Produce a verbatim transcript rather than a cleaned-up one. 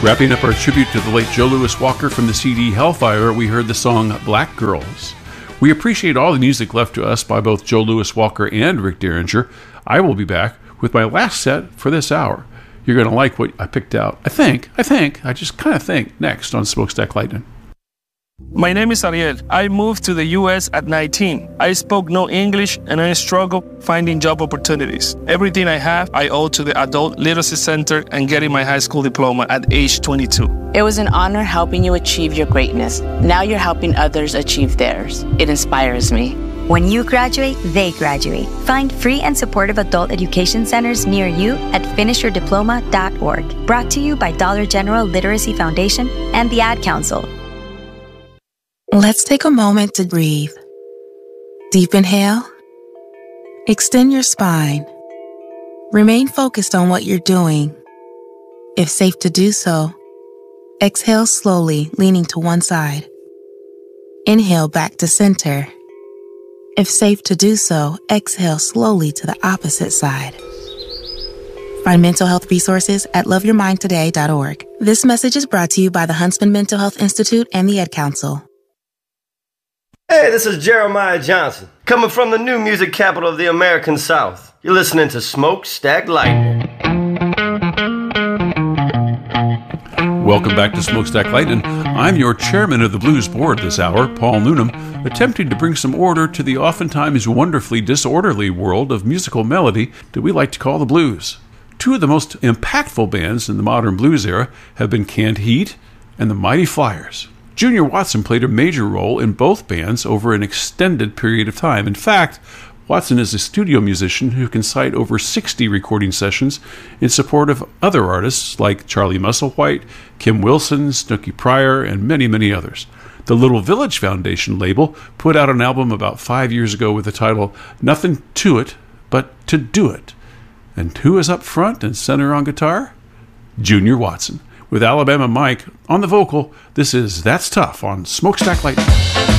Wrapping up our tribute to the late Joe Louis Walker from the C D Hellfire, we heard the song Black Girls. We appreciate all the music left to us by both Joe Louis Walker and Rick Derringer. I will be back with my last set for this hour. You're going to like what I picked out. I think, I think, I just kind of think, next on Smokestack Lightning. My name is Ariel. I moved to the U S at nineteen. I spoke no English and I struggled finding job opportunities. Everything I have, I owe to the Adult Literacy Center and getting my high school diploma at age twenty-two. It was an honor helping you achieve your greatness. Now you're helping others achieve theirs. It inspires me. When you graduate, they graduate. Find free and supportive adult education centers near you at finish your diploma dot org. Brought to you by Dollar General Literacy Foundation and the Ad Council. Let's take a moment to breathe. Deep inhale. Extend your spine. Remain focused on what you're doing. If safe to do so, exhale slowly, leaning to one side. Inhale back to center. If safe to do so, exhale slowly to the opposite side. Find mental health resources at love your mind today dot org. This message is brought to you by the Huntsman Mental Health Institute and the Ad Council. Hey, this is Jeremiah Johnson, coming from the new music capital of the American South. You're listening to Smokestack Lightning. Welcome back to Smokestack Lightning. I'm your chairman of the Blues Board this hour, Paul Noonan, attempting to bring some order to the oftentimes wonderfully disorderly world of musical melody that we like to call the blues. Two of the most impactful bands in the modern blues era have been Canned Heat and the Mighty Flyers. Junior Watson played a major role in both bands over an extended period of time. In fact, Watson is a studio musician who can cite over sixty recording sessions in support of other artists like Charlie Musselwhite, Kim Wilson, Snooky Pryor, and many, many others. The Little Village Foundation label put out an album about five years ago with the title Nothing to It But to Do It. And who is up front and center on guitar? Junior Watson. With Alabama Mike on the vocal, this is That's Tough on Smokestack Lightning.